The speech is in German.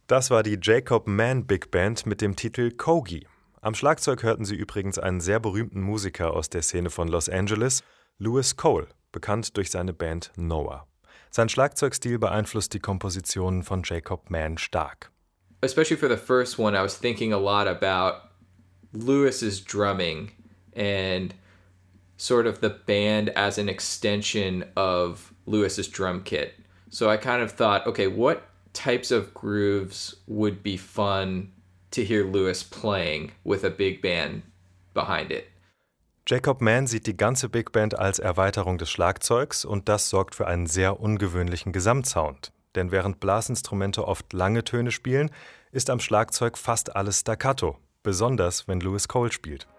Das war die Jacob Mann Big Band mit dem Titel Kogi. Am Schlagzeug hörten Sie übrigens einen sehr berühmten Musiker aus der Szene von Los Angeles, Louis Cole, bekannt durch seine Band Noah. Sein Schlagzeugstil beeinflusst die Kompositionen von Jacob Mann stark. Especially for the first one, I was thinking a lot about Louis's drumming and sort of the band as an extension of Louis's drum kit. So I kind of thought, okay, what types of grooves would be fun to hear Louis playing with a big band behind it? Jacob Mann sieht die ganze Big Band als Erweiterung des Schlagzeugs und das sorgt für einen sehr ungewöhnlichen Gesamtsound. Denn während Blasinstrumente oft lange Töne spielen, ist am Schlagzeug fast alles Staccato, besonders wenn Louis Cole spielt.